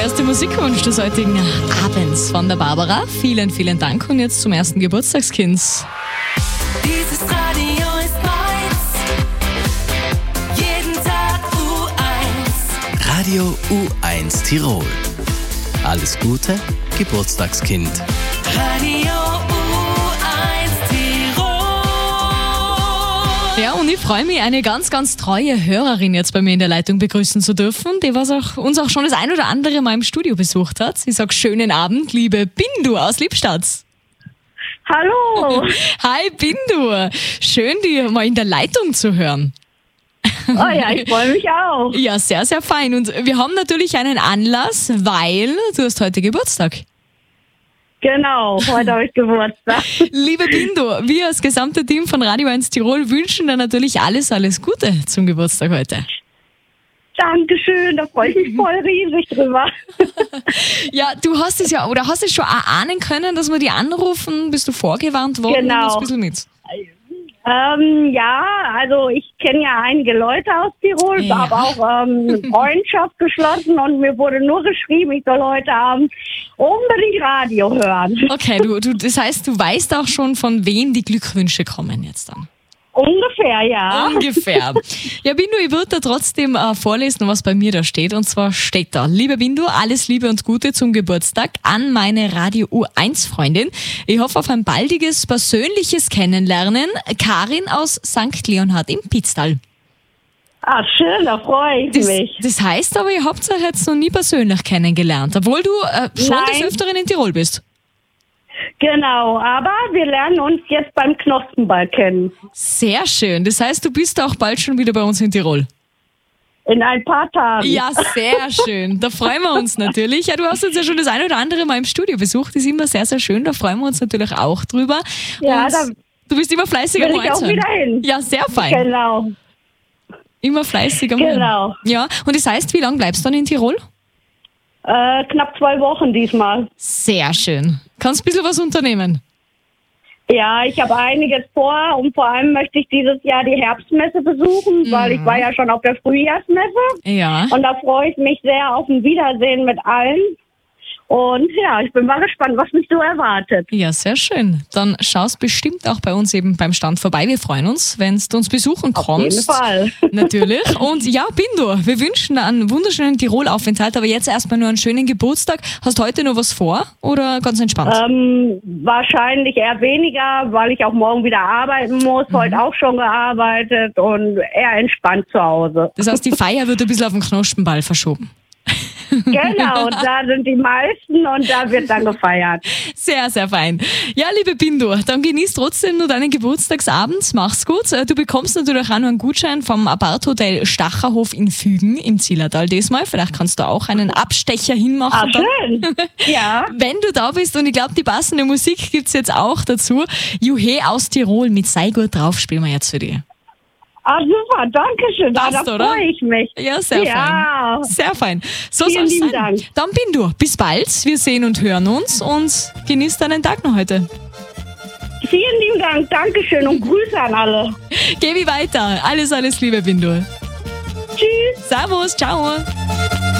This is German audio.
erste Musikwunsch des heutigen Abends von der Barbara. Vielen, vielen Dank und jetzt zum ersten Geburtstagskind. Dieses Radio ist meins. Jeden Tag U1. Radio U1 Tirol. Alles Gute, Geburtstagskind. Radio U1 Tirol. Ja, und ich freue mich, eine ganz, ganz treue Hörerin jetzt bei mir in der Leitung begrüßen zu dürfen, die uns auch schon das ein oder andere Mal im Studio besucht hat. Ich sage schönen Abend, liebe Bindu aus Lippstadt. Hallo! Hi Bindu, schön, dich mal in der Leitung zu hören. Oh ja, ich freue mich auch. Ja, sehr, sehr fein. Und wir haben natürlich einen Anlass, weil du hast heute Geburtstag. Genau, heute habe ich Geburtstag. Liebe Bindu, wir als gesamte Team von Radio 1 Tirol wünschen dir natürlich alles, alles Gute zum Geburtstag heute. Dankeschön, da freue ich mich voll riesig drüber. Ja, du hast es ja, oder hast es schon ahnen können, dass wir die anrufen? Bist du vorgewarnt worden? Genau. Nimm uns ein bisschen mit. Ja, also ich kenne ja einige Leute aus Tirol, Ja. habe auch Freundschaft geschlossen und mir wurde nur geschrieben, ich soll heute Abend unbedingt Radio hören. Okay, das heißt, du weißt auch schon, von wem die Glückwünsche kommen jetzt dann. Ungefähr, ja. Ungefähr. Ja, Bindu, ich würde da trotzdem vorlesen, was bei mir da steht. Und zwar steht da: Liebe Bindu, alles Liebe und Gute zum Geburtstag an meine Radio U1-Freundin. Ich hoffe auf ein baldiges, persönliches Kennenlernen. Karin aus St. Leonhard im Pitztal. Ah, schön, da freue ich mich. Das heißt aber, ihr habt euch jetzt noch nie persönlich kennengelernt, obwohl du schon des Nein. Öfteren in Tirol bist. Genau, aber wir lernen uns jetzt beim Knospenball kennen. Sehr schön. Das heißt, du bist auch bald schon wieder bei uns in Tirol. In ein paar Tagen. Ja, sehr schön. Da freuen wir uns natürlich. Ja, du hast uns ja schon das ein oder andere Mal im Studio besucht. Das ist immer sehr, sehr schön. Da freuen wir uns natürlich auch drüber. Ja, und da du bist immer fleißig am will ich auch Reinhören. wieder hin. Ja, sehr fein. Genau. Immer fleißig am Genau. Hören. Ja, und das heißt, wie lange bleibst du dann in Tirol? Knapp 2 Wochen diesmal. Sehr schön. Kannst ein bisschen was unternehmen? Ja, ich habe einiges vor und vor allem möchte ich dieses Jahr die Herbstmesse besuchen, weil ich war ja schon auf der Frühjahrsmesse Ja. und da freue ich mich sehr auf ein Wiedersehen mit allen. Und ja, ich bin mal gespannt, was mich so erwartet. Ja, sehr schön. Dann schaust bestimmt auch bei uns eben beim Stand vorbei. Wir freuen uns, wenn du uns besuchen kommst. Auf jeden Fall. Natürlich. Und ja, Bindu, wir wünschen einen wunderschönen Tirol-Aufenthalt, aber jetzt erstmal nur einen schönen Geburtstag. Hast du heute noch was vor oder ganz entspannt? Wahrscheinlich eher weniger, weil ich auch morgen wieder arbeiten muss. Heute auch schon gearbeitet und eher entspannt zu Hause. Das heißt, die Feier wird ein bisschen auf den Knospenball verschoben. Genau, da sind die meisten und da wird dann gefeiert. Sehr, sehr fein. Ja, liebe Bindu, dann genieß trotzdem nur deinen Geburtstagsabend. Mach's gut. Du bekommst natürlich auch noch einen Gutschein vom Apart-Hotel Stacherhof in Fügen im Zillertal diesmal. Vielleicht kannst du auch einen Abstecher hinmachen. Schön. Ja. Wenn du da bist, und ich glaube, die passende Musik gibt's jetzt auch dazu. Juhe aus Tirol mit Sei gut drauf spielen wir jetzt für dich. Ah, super, danke schön. Passt, Da oder? freue ich mich. Ja, sehr fein. Sehr fein. So Vielen soll's lieben sein. Dank. Dann Bindu, bis bald. Wir sehen und hören uns und genieß deinen Tag noch heute. Vielen lieben Dank, Dankeschön und Grüße an alle. Geh wie weiter. Alles, alles Liebe, Bindu. Tschüss. Servus, ciao.